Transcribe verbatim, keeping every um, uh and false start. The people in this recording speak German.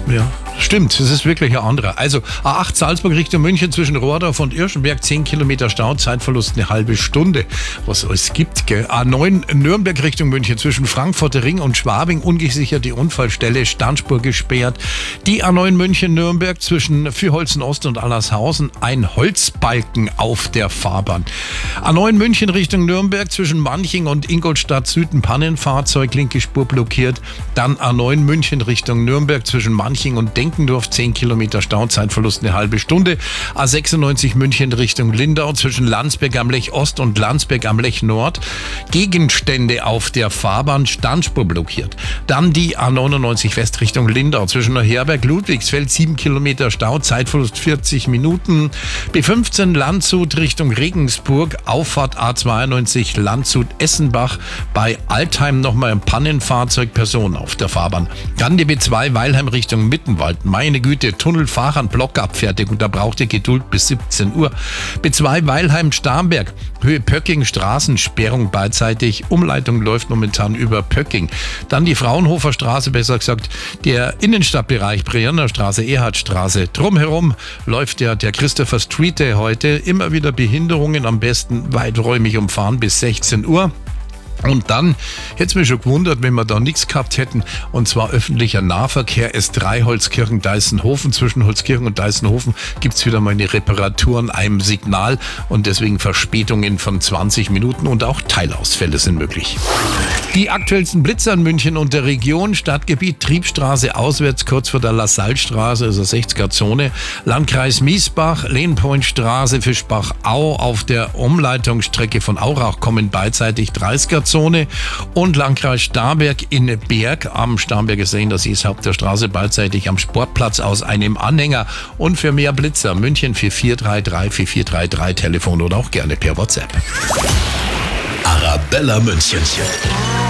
Ja, stimmt, es ist wirklich ein anderer. Also A acht Salzburg Richtung München zwischen Rohrdorf und Irschenberg, zehn Kilometer Stau, Zeitverlust eine halbe Stunde. Was es gibt, gell? A neun Nürnberg Richtung München zwischen Frankfurter Ring und Schwabing, ungesicherte Unfallstelle, Standspur gesperrt. Die A neun München Nürnberg zwischen Vierholzen Ost und Allershausen, ein Holzbalken auf der Fahrbahn. A neun München Richtung Nürnberg zwischen Manching und Ingolstadt Süd, ein Pannenfahrzeug, linke Spur blockiert. Dann A neun München Richtung Nürnberg zwischen Manching und Denkendorf, zehn Kilometer Stau, Zeitverlust eine halbe Stunde. A sechsundneunzig München Richtung Lindau zwischen Landsberg am Lech Ost und Landsberg am Lech Nord. Gegenstände auf der Fahrbahn, Standspur blockiert. Dann die A neunundneunzig West Richtung Lindau zwischen Herberg Ludwigsfeld, sieben Kilometer Stau, Zeitverlust vierzig Minuten. B fünfzehn Landshut Richtung Regensburg, Auffahrt A zweiundneunzig Landshut Essenbach, bei Altheim nochmal ein Pannenfahrzeug, Person auf der Fahrbahn. Dann die B zwei Weilheim Richtung Mittenwald. Meine Güte, Tunnelfahrern, Blockabfertigung, da braucht ihr Geduld bis siebzehn Uhr. B zwei Weilheim Starnberg, Höhe Pöcking, Straßensperrung beidseitig. Umleitung läuft momentan über Pöcking. Dann die Fraunhofer Straße, besser gesagt der Innenstadtbereich, Brienner Straße, Erhardstraße. Drumherum läuft ja der Christopher Street Day heute. Immer wieder Behinderungen, am besten weiträumig umfahren bis sechzehn Uhr. Und dann hätte es mich schon gewundert, wenn wir da nichts gehabt hätten, und zwar öffentlicher Nahverkehr, S drei Holzkirchen, Deißenhofen. Zwischen Holzkirchen und Deißenhofen gibt es wieder mal eine Reparatur an einem Signal und deswegen Verspätungen von zwanzig Minuten und auch Teilausfälle sind möglich. Die aktuellsten Blitzer in München und der Region: Stadtgebiet Triebstraße auswärts, kurz vor der Lassalstraße, also sechziger Zone. Landkreis Miesbach, Lehnpointstraße, Fischbach-Au, auf der Umleitungsstrecke von Aurach kommen beidseitig dreißiger Zone. Und Landkreis Starnberg in Berg am Starnberger See, das ist Haupt der Straße, beidseitig am Sportplatz aus einem Anhänger. Und für mehr Blitzer München vier vier drei drei vier vier drei drei Telefon oder auch gerne per WhatsApp. Arabella München.